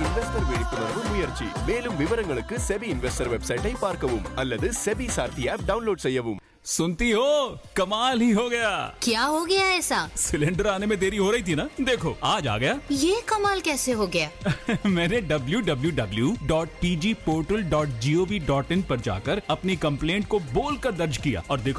Investor விழிப்புணர்வு முயற்சி. மேலும் விவரங்களுக்கு செபி இன்வெஸ்டர் வெப்சைட்டை பார்க்கவும் அல்லது செபி சார்த்தி ஆப் டவுன்லோட் செய்யவும். सुनती हो, कमाल ही हो गया। क्या हो गया ऐसा? सिलेंडर आने में देरी हो रही थी ना, देखो आज आ गया। ये कमाल कैसे हो गया? मैंने www.pgportal.gov.in पर जाकर अपनी कंप्लेंट को बोलकर दर्ज किया और देखो